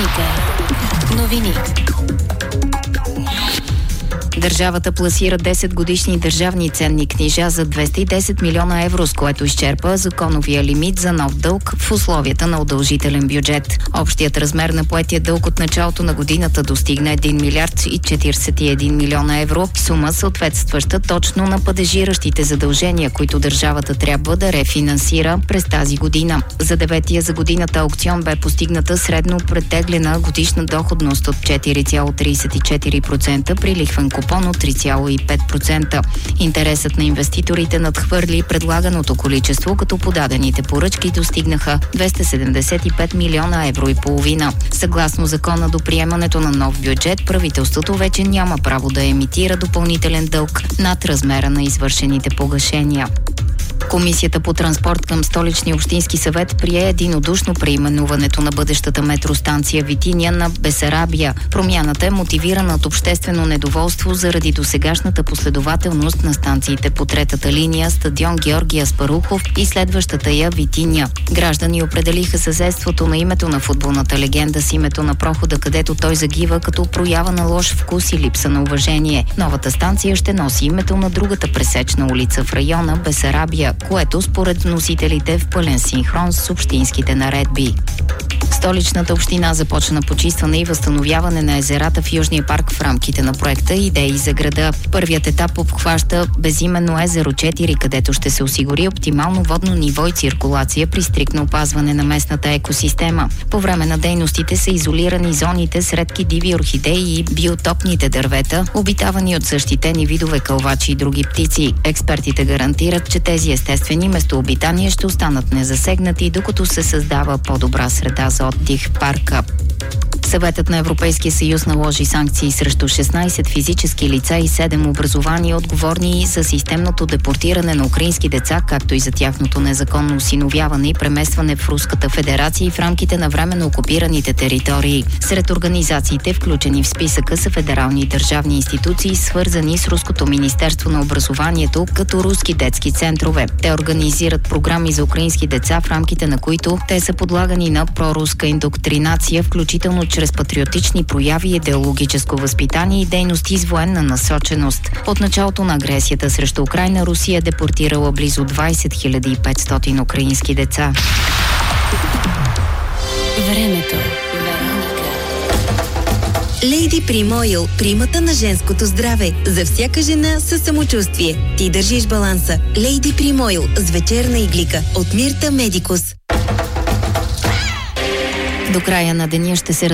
Вероника. Новини. Държавата пласира 10 годишни държавни ценни книжа за 210 милиона евро, с което изчерпа законовия лимит за нов дълг в условията на удължителен бюджет. Общият размер на поетия дълг от началото на годината достигна 1 милиард и 41 милиона евро, сума съответстваща точно на падежиращите задължения, които държавата трябва да рефинансира през тази година. За деветия за годината аукцион бе постигната средно претеглена годишна доходност от 4,34% при лихвен купон от 3,5%. Интересът на инвеститорите надхвърли предлаганото количество, като подадените поръчки достигнаха 275 милиона евро и половина. Съгласно закона, до приемането на нов бюджет, правителството вече няма право да емитира допълнителен дълг над размера на извършените погашения. Комисията по транспорт към Столичния общински съвет прие единодушно преименуването на бъдещата метростанция Витиня на Бесарабия. Промяната е мотивирана от обществено недоволство заради досегашната последователност на станциите по третата линия стадион Георги Аспарухов и следващата я Витиня. Граждани определиха съседството на името на футболната легенда с името на прохода, където той загива, като проява на лош вкус и липса на уважение. Новата станция ще носи името на другата пресечна улица в района Бесарабия, което според вносителите е в пълен синхрон с общинските наредби. Столичната община започна почистване и възстановяване на езерата в Южния парк в рамките на проекта "Идеи за града". Първият етап обхваща безименно езеро 4, където ще се осигури оптимално водно ниво и циркулация при стриктно опазване на местната екосистема. По време на дейностите са изолирани зоните с редки диви орхидеи и биотопните дървета, обитавани от защитени видове кълвачи и други птици. Експертите гарантират, че тези естествени местообитания ще останат незасегнати, докато се създава по-добра среда за отдих в парка. Съветът на Европейския съюз наложи санкции срещу 16 физически лица и 7 образования, отговорни за системното депортиране на украински деца, както и за тяхното незаконно осиновяване и преместване в Руската федерация и в рамките на временно окупираните територии. Сред организациите, включени в списъка, са федерални и държавни институции, свързани с Руското министерство на образованието, като руски детски центрове. Те организират програми за украински деца, в рамките на които те са подлагани на проруска индоктринация, включително чрез патриотични прояви, идеологическо възпитание и дейности с военна насоченост. От началото на агресията срещу Украйна, Русия е депортирала близо 20 500 украински деца. Времето. Lady Prim Oil – примата на женското здраве. За всяка жена със самочувствие. Ти държиш баланса. Lady Prim Oil с вечерна иглика от Мирта Медикус. До края на деня ще се